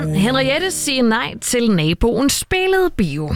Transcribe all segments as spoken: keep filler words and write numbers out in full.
Henriette siger nej til naboens billedbio.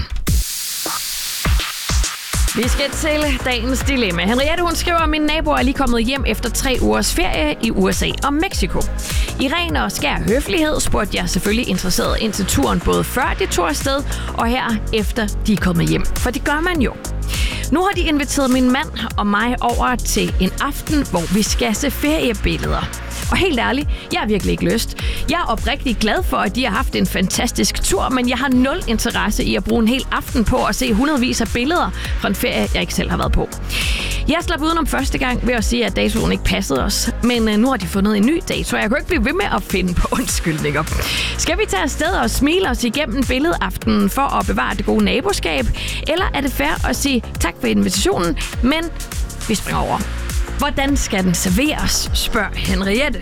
Vi skal til dagens dilemma. Henriette, hun skriver, at min nabo er lige kommet hjem efter tre ugers ferie i U S A og Mexico. I ren og skær høflighed spurgte jeg selvfølgelig interesseret ind til turen, både før de tog afsted og her efter de er kommet hjem. For det gør man jo. Nu har de inviteret min mand og mig over til en aften, hvor vi skal se feriebilleder. Og helt ærligt, jeg har virkelig ikke lyst. Jeg er oprigtig glad for, at de har haft en fantastisk tur, men jeg har nul interesse i at bruge en hel aften på at se hundredvis af billeder fra en ferie, jeg ikke selv har været på. Jeg slap udenom første gang ved at sige, at datoen ikke passede os. Men nu har de fundet en ny dato, og jeg kan ikke blive ved med at finde på undskyldninger. Skal vi tage afsted og smile os igennem billedaftenen for at bevare det gode naboskab? Eller er det fair at sige tak for invitationen, men vi springer over? Hvordan skal den serveres, spørger Henriette.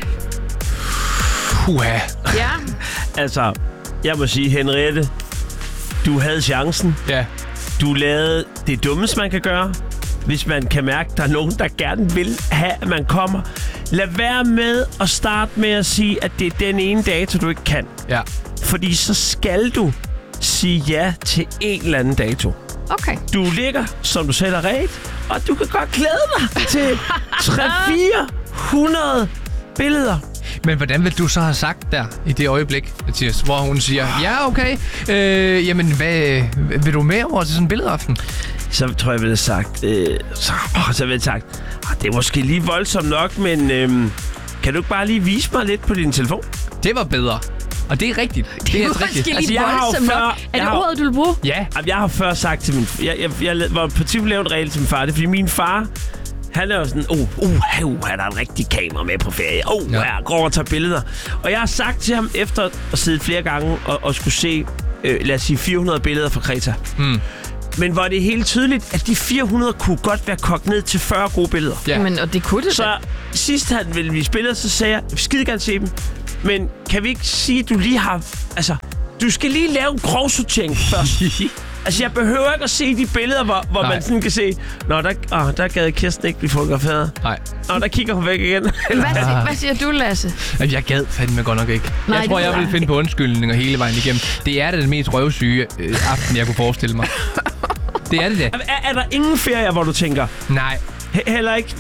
Puha. Ja. Altså, jeg må sige, Henriette, du havde chancen. Ja. Du lavede det dummeste, man kan gøre, hvis man kan mærke, at der er nogen, der gerne vil have, at man kommer. Lad være med at starte med at sige, at det er den ene dato, du ikke kan. Ja. Fordi så skal du sige ja til en eller anden dato. Okay. Du ligger, som du selv har ret, og du kan godt glæde dig til tre til fire hundrede billeder. Men hvordan vil du så have sagt der i det øjeblik, Mathias, hvor hun siger, ja, okay, øh, jamen, hvad, vil du med over til sådan en billedaften? Så tror jeg, jeg ville have sagt, øh, så, åh, så ville jeg have sagt, det er måske lige voldsomt nok, men øh, kan du ikke bare lige vise mig lidt på din telefon? Det var bedre. Og det er rigtigt. Det, det er er rigtigt. Lige altså, jeg har jo før, nok. Er det har, ordet, du vil bruge? Ja. Jeg har før sagt til min far, jeg, jeg, jeg var på tvivl lavet en regel til min far, det er fordi min far, han er jo sådan, oh, uh, uh, han har en rigtig kamera med på ferie. Oh, ja. Jeg går og tager billeder. Og jeg har sagt til ham, efter at sidde flere gange og, og skulle se, øh, lad os sige, fire hundrede billeder fra Kreta. Mm. Men hvor det er helt tydeligt, at de fire hundrede kunne godt være kogt ned til fyrre gode billeder. Ja. Men, og det kunne det så da. Sidst han ville vise billeder, så sagde jeg, skide gerne se dem. Men kan vi ikke sige, at du lige har... Altså, du skal lige lave en grov sortering først. Altså, jeg behøver ikke at se de billeder, hvor, hvor man sådan kan se... Nå, der, åh, der gad Kirsten ikke blive fotograferet. Nej. Nå, der kigger hun væk igen. hvad, siger, hvad siger du, Lasse? Jeg gad fandme godt nok ikke. Nej, jeg tror, jeg ville finde på undskyldninger hele vejen igennem. Det er det den mest røvsyge øh, aften, jeg kunne forestille mig. Det er det da. Er, er der ingen ferie, hvor du tænker... Nej. He- heller ikke...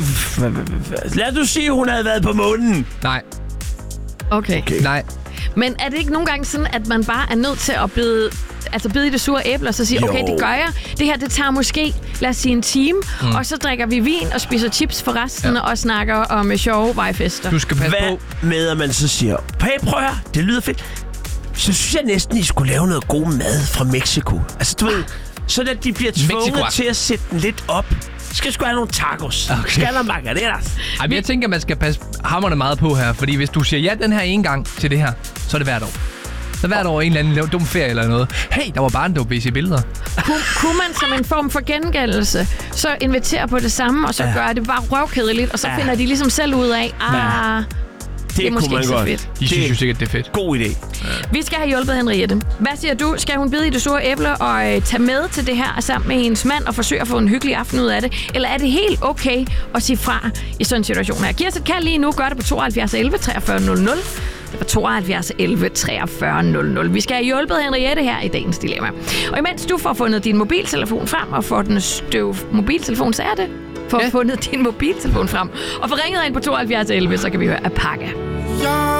Lad du sige, hun havde været på månen. Nej. Okay. okay. Nej. Men er det ikke nogle gange sådan, at man bare er nødt til at bide, altså bide i det sure æble, og så sige, jo. okay, det gør jeg. Det her, det tager måske, lad os sige, en time, mm. og så drikker vi vin og spiser chips for resten, ja. og snakker om sjove vejfester. Du skal passe Hvad på. med, at man så siger, hey, prøv her, det lyder fedt. Så synes jeg næsten, I skulle lave noget god mad fra Mexico. Altså, du ved, sådan at de bliver tvunget Mexico. til at sætte den lidt op. Skal sgu have nogle tacos. Okay. Skal have nogle margaritas. Ej, men jeg tænker, man skal passe hammerne meget på her. Fordi hvis du siger ja den her ene gang til det her, så er det hvert år. Så hvert år en eller anden dum ferie eller noget. Hey, der var bare en dum i billeder. Kun, kunne man som en form for gengældelse så invitere på det samme, og så ja. gøre det bare røvkedeligt, og så ja. finder de ligesom selv ud af, ah... Ja. Det, det er måske ikke så godt. fedt. De synes jo sikkert, det er fedt. God idé. Ja. Vi skal have hjulpet Henriette. Hvad siger du? Skal hun bide i det sure æble og øh, tage med til det her sammen med hendes mand og forsøge at få en hyggelig aften ud af det? Eller er det helt okay at sige fra i sådan en situation her? Giv os et kald lige nu. Gør det på tooghalvfjerds elleve treogfyrre nul nul. Det var tooghalvfjerds elleve treogfyrre nul nul. Vi skal have hjulpet Henriette her i dagens dilemma. Og imens du får fundet din mobiltelefon frem og får den støv mobiltelefon, så er det for at ja. fundet din mobiltelefon frem. Og få ringet ind på tooghalvfjerds elleve, så kan vi høre Apaka.